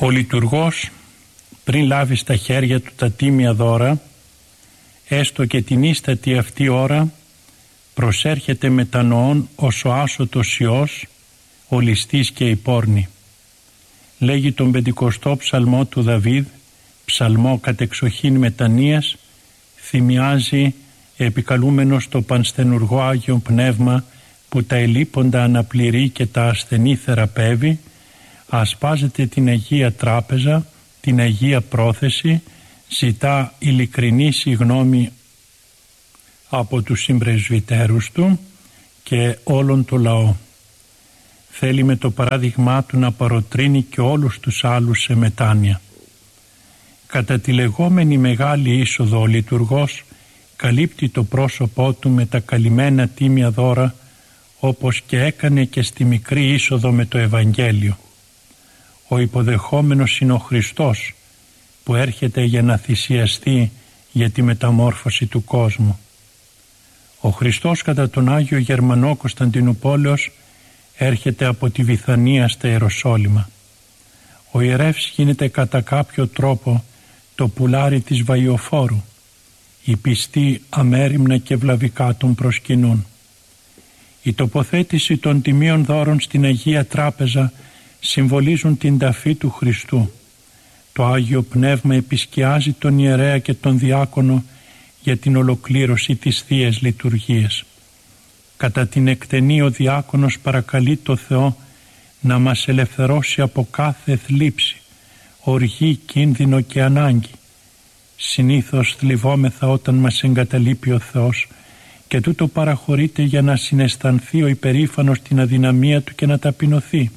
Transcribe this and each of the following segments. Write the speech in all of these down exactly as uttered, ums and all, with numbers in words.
Ο λειτουργός, πριν λάβει στα χέρια του τα τίμια δώρα, έστω και την ίστατη αυτή ώρα, προσέρχεται μετανοών ως ο άσωτος Υιός, ο ληστής και η πόρνη. Λέγει τον πεντηκοστό ψαλμό του Δαβίδ, ψαλμό κατεξοχήν μετανοίας, θυμιάζει επικαλούμενος το πανστενουργό Άγιο Πνεύμα που τα ελείποντα αναπληρεί και τα ασθενή θεραπεύει, ασπάζεται την Αγία Τράπεζα, την Αγία Πρόθεση, ζητά ειλικρινή συγγνώμη από τους συμπρεσβυτέρους του και όλον το λαό. Θέλει με το παράδειγμά του να παροτρύνει και όλους τους άλλους σε μετάνοια. Κατά τη λεγόμενη Μεγάλη Είσοδο ο λειτουργός καλύπτει το πρόσωπό του με τα καλυμμένα τίμια δώρα, όπως και έκανε και στη Μικρή Είσοδο με το Ευαγγέλιο. Ο υποδεχόμενος είναι ο Χριστός που έρχεται για να θυσιαστεί για τη μεταμόρφωση του κόσμου. Ο Χριστός κατά τον Άγιο Γερμανό Κωνσταντινουπόλεως έρχεται από τη Βηθανία στα Ιεροσόλυμα. Ο ιερεύς γίνεται κατά κάποιο τρόπο το πουλάρι της Βαϊοφόρου. Οι πιστοί αμέριμνα και βλαβικά τον προσκυνούν. Η τοποθέτηση των τιμίων δώρων στην Αγία Τράπεζα συμβολίζουν την ταφή του Χριστού. Το Άγιο Πνεύμα επισκιάζει τον ιερέα και τον διάκονο για την ολοκλήρωση της Θείας Λειτουργίας. Κατά την εκτενή ο διάκονος παρακαλεί το Θεό να μας ελευθερώσει από κάθε θλίψη, οργή, κίνδυνο και ανάγκη. Συνήθως θλιβόμεθα όταν μας εγκαταλείπει ο Θεός και τούτο παραχωρείται για να συναισθανθεί ο υπερήφανος την αδυναμία του και να ταπεινωθεί.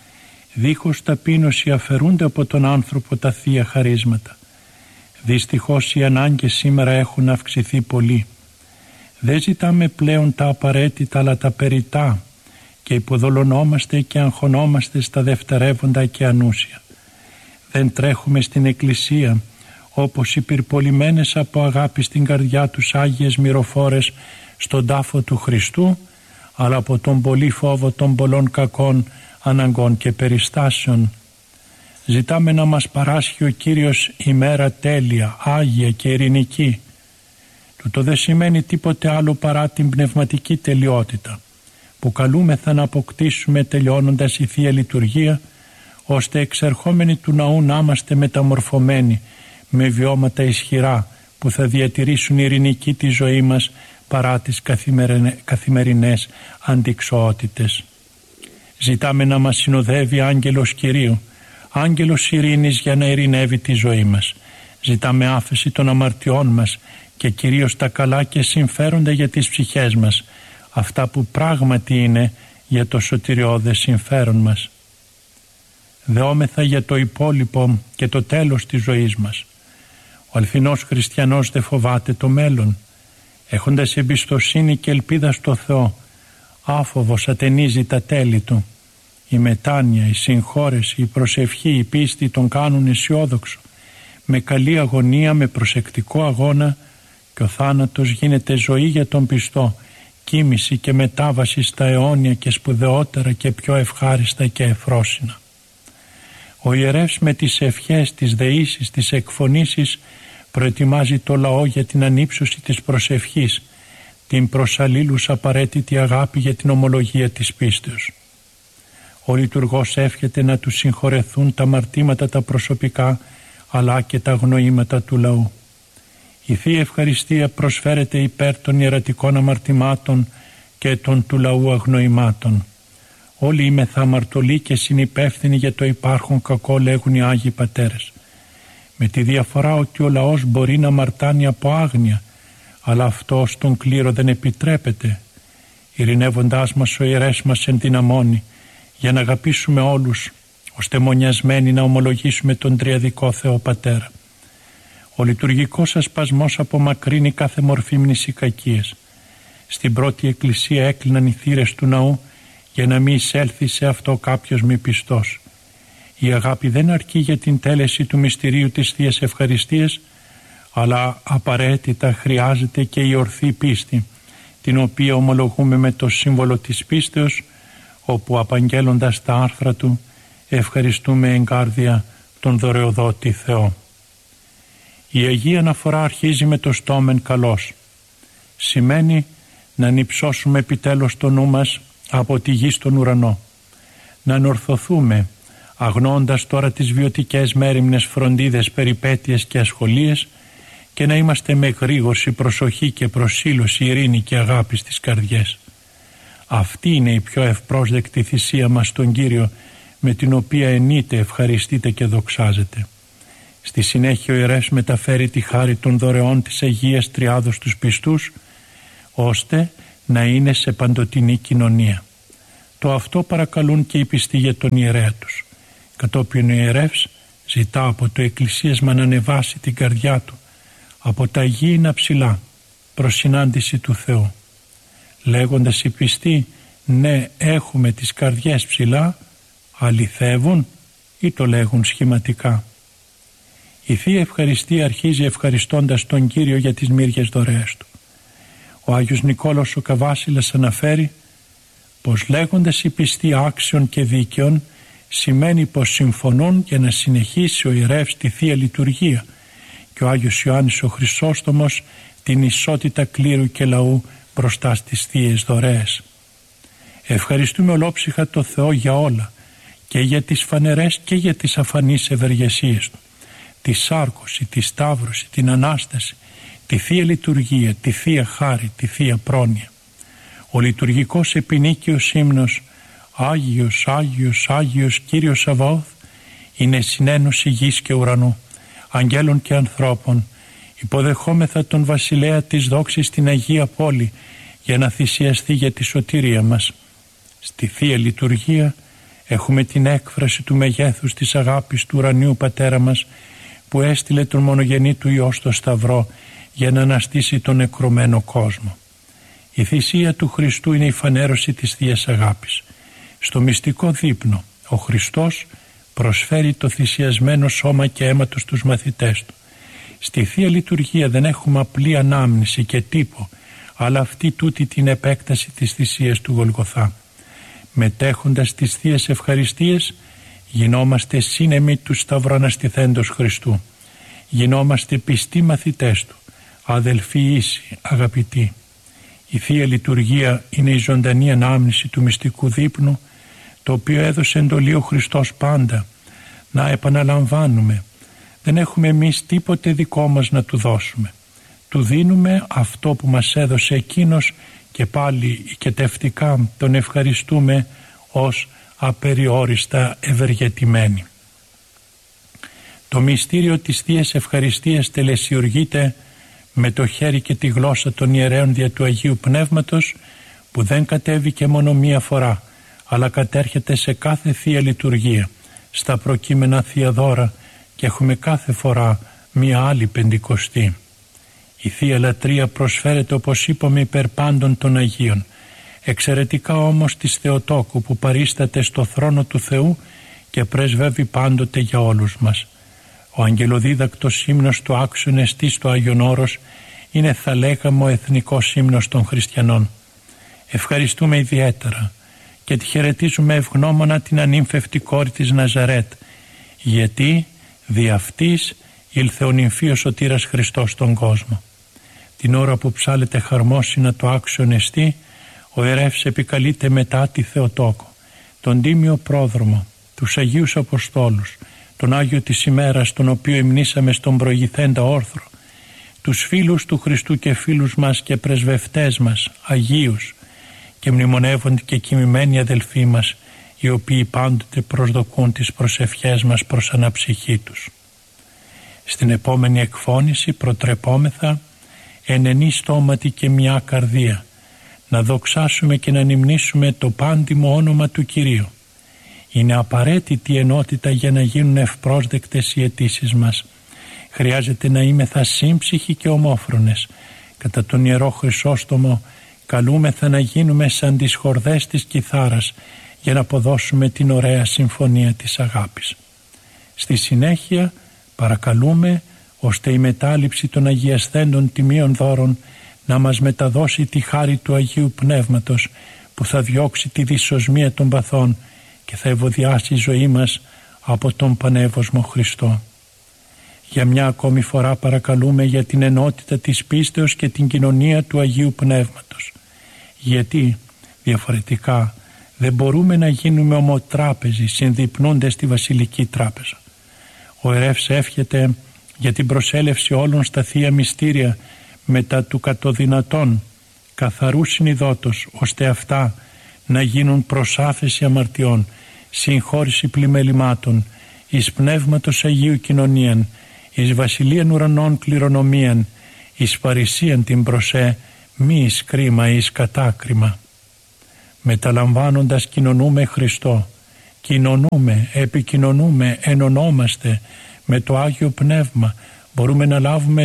Δίχως ταπείνωση αφαιρούνται από τον άνθρωπο τα θεία χαρίσματα. Δυστυχώς οι ανάγκες σήμερα έχουν αυξηθεί πολύ. Δεν ζητάμε πλέον τα απαραίτητα αλλά τα περιττά και υποδολωνόμαστε και αγχωνόμαστε στα δευτερεύοντα και ανούσια. Δεν τρέχουμε στην Εκκλησία όπως οι πυρπολημένες από αγάπη στην καρδιά τους Άγιες Μυροφόρες στον τάφο του Χριστού, αλλά από τον πολύ φόβο των πολλών κακών αναγκών και περιστάσεων. Ζητάμε να μας παράσχει ο Κύριος ημέρα τέλεια, άγια και ειρηνική. Τούτο δεν σημαίνει τίποτε άλλο παρά την πνευματική τελειότητα, που καλούμεθα να αποκτήσουμε τελειώνοντας η Θεία Λειτουργία, ώστε εξερχόμενοι του ναού να είμαστε μεταμορφωμένοι με βιώματα ισχυρά που θα διατηρήσουν ειρηνική τη ζωή μας παρά τις καθημερινές αντιξοότητες. Ζητάμε να μας συνοδεύει άγγελος Κυρίου, άγγελος ειρήνης για να ειρηνεύει τη ζωή μας. Ζητάμε άφεση των αμαρτιών μας και κυρίως τα καλά και συμφέροντα για τις ψυχές μας, αυτά που πράγματι είναι για το σωτηριώδες συμφέρον μας. Δεόμεθα για το υπόλοιπο και το τέλος της ζωής μας. Ο αληθινός χριστιανός δεν φοβάται το μέλλον. Έχοντας εμπιστοσύνη και ελπίδα στο Θεό, άφοβος ατενίζει τα τέλη του. Η μετάνοια, η συγχώρεση, η προσευχή, η πίστη τον κάνουν αισιόδοξο. Με καλή αγωνία, με προσεκτικό αγώνα, και ο θάνατος γίνεται ζωή για τον πιστό, κοίμηση και μετάβαση στα αιώνια και σπουδαιότερα και πιο ευχάριστα και ευφρόσινα. Ο ιερεύς με τις ευχές, τις δεήσεις, τις εκφωνήσεις προετοιμάζει το λαό για την ανύψωση της προσευχής, την προς αλλήλους απαραίτητη αγάπη για την ομολογία της πίστεως. Ο λειτουργός εύχεται να τους συγχωρεθούν τα αμαρτήματα τα προσωπικά αλλά και τα αγνοήματα του λαού. Η Θεία Ευχαριστία προσφέρεται υπέρ των ιερατικών αμαρτημάτων και των του λαού αγνοημάτων. Όλοι είμεθα αμαρτωλοί και συνυπεύθυνοι για το υπάρχον κακό, λέγουν οι Άγιοι Πατέρες. Με τη διαφορά ότι ο λαός μπορεί να αμαρτάνει από άγνοια, αλλά αυτό στον κλήρο δεν επιτρέπεται. Ειρηνεύοντάς μας ο ιερές μας ενδυναμώνει για να αγαπήσουμε όλους, ώστε μονιασμένοι να ομολογήσουμε τον τριαδικό Θεό Πατέρα. Ο λειτουργικός ασπασμός απομακρύνει κάθε μορφή μνησικακίες. Στην πρώτη εκκλησία έκλειναν οι θύρες του ναού για να μην εισέλθει σε αυτό κάποιος μη πιστός. Η αγάπη δεν αρκεί για την τέλεση του μυστηρίου της Θείας Ευχαριστίας, αλλά απαραίτητα χρειάζεται και η ορθή πίστη, την οποία ομολογούμε με το σύμβολο της πίστεως, όπου απαγγέλλοντας τα άρθρα του ευχαριστούμε εγκάρδια τον δωρεοδότη Θεό. Η Αγία Αναφορά αρχίζει με το στόμεν καλός. Σημαίνει να ανυψώσουμε επιτέλους το νου μας από τη γη στον ουρανό, να ανορθωθούμε αγνώντας τώρα τις βιωτικές μέριμνες φροντίδες, περιπέτειες και ασχολίες και να είμαστε με γρήγορση, προσοχή και προσήλωση, ειρήνη και αγάπη στις καρδιές. Αυτή είναι η πιο ευπρόσδεκτη θυσία μας στον Κύριο, με την οποία ενείται, ευχαριστείτε και δοξάζεται. Στη συνέχεια ο ιερεύς μεταφέρει τη χάρη των δωρεών της Αγίας Τριάδος στους πιστούς, ώστε να είναι σε παντοτινή κοινωνία. Το αυτό παρακαλούν και οι πιστοί για τον ιερέα τους. Κατόπιν ο ιερεύς ζητά από το εκκλησίασμα να ανεβάσει την καρδιά του από τα γήινα ψηλά προς συνάντηση του Θεού. Λέγοντας οι πιστοί, ναι, έχουμε τις καρδιές ψηλά, αληθεύουν ή το λέγουν σχηματικά? Η Θεία Ευχαριστία αρχίζει ευχαριστώντας τον Κύριο για τις μύριες δωρεές του. Ο Άγιος Νικόλαος ο Καβάσιλας αναφέρει πως λέγοντας οι πιστοί άξιων και δίκαιων σημαίνει πως συμφωνούν για να συνεχίσει ο ιερεύς τη Θεία Λειτουργία και ο Άγιος Ιωάννης ο Χρυσόστομος την ισότητα κλήρου και λαού μπροστά στις Θείες δωρεές. Ευχαριστούμε ολόψυχα το Θεό για όλα, και για τις φανερές και για τις αφανείς ευεργεσίες του, τη σάρκωση, τη σταύρωση, την Ανάσταση, τη Θεία Λειτουργία, τη Θεία Χάρη, τη Θεία Πρόνοια. Ο λειτουργικός επινίκαιος ύμνος «Άγιος, Άγιος, Άγιος Κύριος Σαβαώθ» είναι συνένωση γης και ουρανού, αγγέλων και ανθρώπων, υποδεχόμεθα τον βασιλέα της δόξης στην Αγία Πόλη για να θυσιαστεί για τη σωτηρία μας. Στη Θεία Λειτουργία έχουμε την έκφραση του μεγέθους της αγάπης του ουρανίου Πατέρα μας, που έστειλε τον μονογενή του Υιό στο Σταυρό για να αναστήσει τον νεκρωμένο κόσμο. Η θυσία του Χριστού είναι η φανέρωση της Θείας Αγάπης. Στο μυστικό δείπνο ο Χριστός προσφέρει το θυσιασμένο σώμα και αίμα του στους μαθητές του. Στη Θεία Λειτουργία δεν έχουμε απλή ανάμνηση και τύπο, αλλά αυτή τούτη την επέκταση της θυσίας του Γολγοθά. Μετέχοντας στις Θείες Ευχαριστίες γινόμαστε σύνεμοι του Σταυροαναστηθέντος Χριστού. Γινόμαστε πιστοί μαθητές του, αδελφοί ίσοι, αγαπητοί. Η Θεία Λειτουργία είναι η ζωντανή ανάμνηση του μυστικού δείπνου, το οποίο έδωσε εντολή ο Χριστός πάντα να επαναλαμβάνουμε. Δεν έχουμε εμείς τίποτε δικό μας να του δώσουμε. Του δίνουμε αυτό που μας έδωσε εκείνος και πάλι οικετευτικά τον ευχαριστούμε ως απεριόριστα ευεργετημένοι. Το μυστήριο της Θείας Ευχαριστίας τελεσιουργείται με το χέρι και τη γλώσσα των ιερέων δια του Αγίου Πνεύματος, που δεν κατέβηκε μόνο μία φορά, αλλά κατέρχεται σε κάθε Θεία Λειτουργία, στα προκείμενα Θεία Δώρα, και έχουμε κάθε φορά μία άλλη Πεντηκοστή. Η Θεία Λατρεία προσφέρεται, όπως είπαμε, υπέρ πάντων των Αγίων, εξαιρετικά όμως της Θεοτόκου, που παρίσταται στο θρόνο του Θεού και πρεσβεύει πάντοτε για όλους μας. Ο αγγελοδίδακτος ύμνος του άξιον εστί στο Άγιον Όρος είναι, θα λέγαμε, ο εθνικός ύμνος των χριστιανών. Ευχαριστούμε ιδιαίτερα και τη χαιρετίζουμε ευγνώμονα την ανήμφευτη κόρη της Ναζαρέτ, γιατί δι' αυτής ήλθε ο νυμφίος σωτήρας Χριστός στον κόσμο. Την ώρα που ψάλεται χαρμόσυνα το άξιον εστί, ο ιερεύς επικαλείται μετά τη Θεοτόκο, τον τίμιο πρόδρομο, τους Αγίους Αποστόλους, τον Άγιο της ημέρας, τον οποίο υμνήσαμε στον προηγηθέντα όρθρο, τους φίλους του Χριστού και φίλους μας και πρεσβευτές μας, Αγίους, και μνημονεύονται και κοιμημένοι αδελφοί μας, οι οποίοι πάντοτε προσδοκούν τις προσευχές μας προς αναψυχή τους. Στην επόμενη εκφώνηση προτρεπόμεθα εν ενή στόματι και μια καρδία, να δοξάσουμε και να νυμνήσουμε το πάντιμο όνομα του Κυρίου. Είναι απαραίτητη η ενότητα για να γίνουν ευπρόσδεκτες οι αιτήσεις μας. Χρειάζεται να είμεθα σύμψυχοι και ομόφρονες. Κατά τον Ιερό Χρυσόστομο καλούμεθα να γίνουμε σαν τις χορδές της κιθάρας για να αποδώσουμε την ωραία συμφωνία της αγάπης. Στη συνέχεια παρακαλούμε ώστε η μετάληψη των αγιασθέντων τιμίων δώρων να μας μεταδώσει τη χάρη του Αγίου Πνεύματος, που θα διώξει τη δυσοσμία των παθών και θα ευωδιάσει η ζωή μας από τον Πανεύωσμο Χριστό. Για μια ακόμη φορά παρακαλούμε για την ενότητα της πίστεως και την κοινωνία του Αγίου Πνεύματος, γιατί διαφορετικά δεν μπορούμε να γίνουμε ομοτράπεζοι συνδυπνώντες στη Βασιλική Τράπεζα. Ο ιερεύς εύχεται για την προσέλευση όλων στα Θεία Μυστήρια μετά του κατοδυνατών καθαρού συνειδότος, ώστε αυτά να γίνουν προσάθεση αμαρτιών, συγχώρηση πλημελημάτων, εις Πνεύματος Αγίου κοινωνίαν, εις Βασιλείαν ουρανών κληρονομίαν, εις παρησίαν την προσέ, μη εις κρίμα εις κατάκριμα. Μεταλαμβάνοντας κοινωνούμε Χριστό, κοινωνούμε, επικοινωνούμε, ενωνόμαστε με το Άγιο Πνεύμα, μπορούμε να λάβουμε